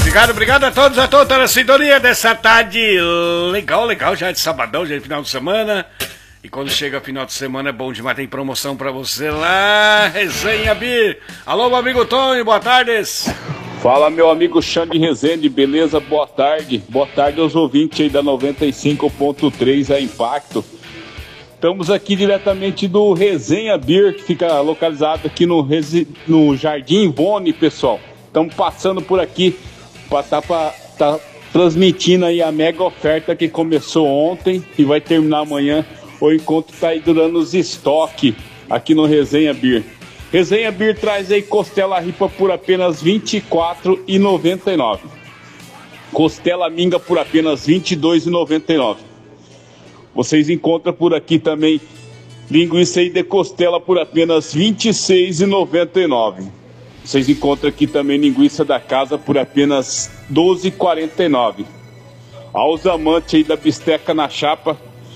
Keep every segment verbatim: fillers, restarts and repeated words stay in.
Obrigado, obrigado a todos, a toda a sintonia dessa tarde legal, legal, já é de sabadão, já é de final de semana. E quando chega final de semana é bom demais, tem promoção pra você lá, Resenha Bir. Alô, meu amigo Tonho, boa tarde. Fala, meu amigo Xande Rezende, beleza? Boa tarde. Boa tarde aos ouvintes aí da noventa e cinco ponto três, a Impacto. Estamos aqui diretamente do Resenha Bir, que fica localizado aqui no, Resi... no Jardim Ivone, pessoal. Estamos passando por aqui para estar tá, tá transmitindo aí a mega oferta que começou ontem e vai terminar amanhã. O encontro está aí durando os estoques aqui no Resenha Bir. Resenha Bir traz aí costela ripa por apenas vinte e quatro reais e noventa e nove centavos. Costela minga por apenas vinte e dois reais e noventa e nove centavos. Vocês encontram por aqui também linguiça aí de costela por apenas vinte e seis reais e noventa e nove centavos. Vocês encontram aqui também linguiça da casa por apenas doze reais e quarenta e nove centavos. Aos amantes aí da bisteca na chapa,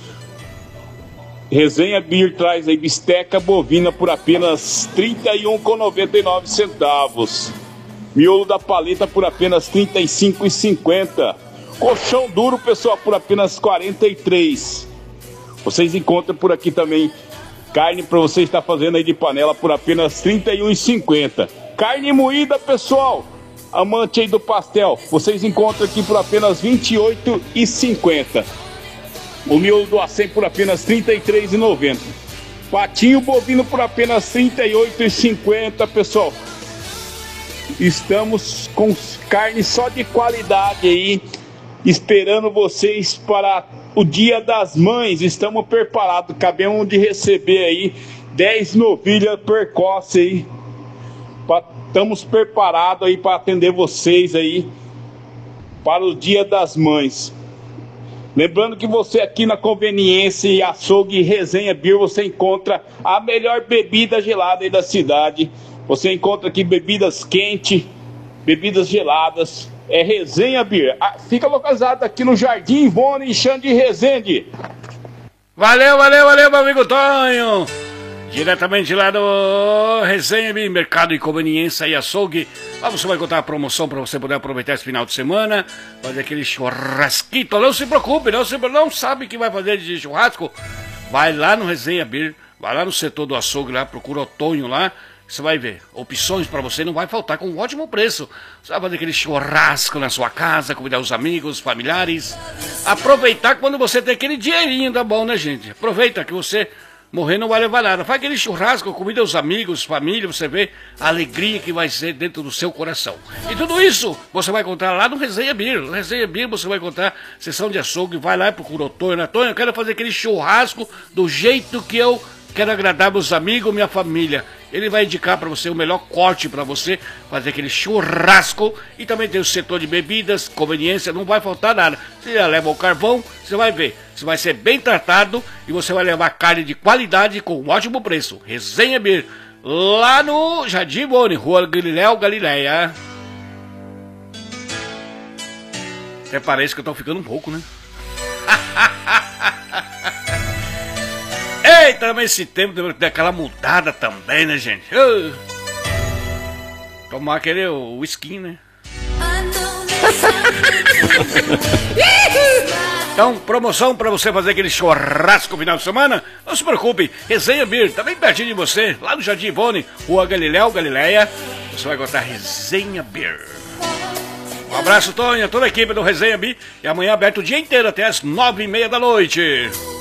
Resenha Bir traz aí bisteca bovina por apenas trinta e um reais e noventa e nove centavos. Miolo da paleta por apenas trinta e cinco reais e cinquenta centavos. Colchão duro, pessoal, por apenas quarenta e três reais. Vocês encontram por aqui também carne para você estar fazendo aí de panela por apenas trinta e um reais e cinquenta centavos. Carne moída, pessoal, amante aí do pastel, vocês encontram aqui por apenas vinte e oito reais e cinquenta centavos. O miolo do acém por apenas trinta e três reais e noventa centavos. Patinho bovino por apenas trinta e oito reais e cinquenta centavos, pessoal. Estamos com carne só de qualidade aí, esperando vocês para o Dia das Mães. Estamos preparados, acabamos de receber aí dez novilhas precoce aí. Estamos preparados aí para atender vocês aí para o Dia das Mães. Lembrando que você aqui na Conveniência e Açougue Resenha Bir, você encontra a melhor bebida gelada aí da cidade. Você encontra aqui bebidas quentes, bebidas geladas. É Resenha Bir. Fica localizado aqui no Jardim Ivone e Xande Rezende. Valeu, valeu, valeu, meu amigo Tonho. Diretamente lá do Resenha Bir, Mercado e Conveniência e Açougue. Lá você vai contar a promoção para você poder aproveitar esse final de semana, fazer aquele churrasquito. Não se preocupe, não, se, não sabe que vai fazer de churrasco? Vai lá no Resenha Bir, vai lá no setor do açougue, lá, procura o Tonho lá. Você vai ver, opções para você não vai faltar com um ótimo preço. Você vai fazer aquele churrasco na sua casa, convidar os amigos, familiares. Aproveitar quando você tem aquele dinheirinho, tá bom, né, gente? Aproveita que você morrer não vai levar nada. Faz aquele churrasco, convida os amigos, família, você vê a alegria que vai ser dentro do seu coração. E tudo isso você vai encontrar lá no Resenha Bir. No Resenha Bir você vai encontrar sessão de açougue, vai lá e procura o Tonho, né? Tonho, eu quero fazer aquele churrasco do jeito que eu quero agradar meus amigos, minha família. Ele vai indicar para você o melhor corte para você fazer aquele churrasco. E também tem o setor de bebidas, conveniência, não vai faltar nada. Você já leva o carvão, você vai ver. Você vai ser bem tratado e você vai levar carne de qualidade com um ótimo preço. Resenha Bir, lá no Jardim Ivone, Rua Galileu Galileia. Até parece que eu tô ficando um pouco, né? Eita, mas esse tempo deu aquela mudada também, né, gente? Uh, tomar aquele whisky, né? Então, promoção para você fazer aquele churrasco no final de semana? Não se preocupe, Resenha Bir, tá bem pertinho de você, lá no Jardim Ivone, Rua Galileu Galileia. Você vai encontrar Resenha Bir. Um abraço, Tonho, toda a equipe do Resenha Bir. E amanhã aberto o dia inteiro, até as nove e meia da noite.